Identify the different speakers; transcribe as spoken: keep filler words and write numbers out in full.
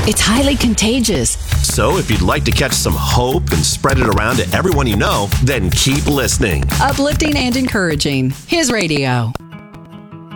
Speaker 1: It's highly contagious.
Speaker 2: So if you'd like to catch some hope and spread it around to everyone you know, then keep listening.
Speaker 1: Uplifting and encouraging. His radio.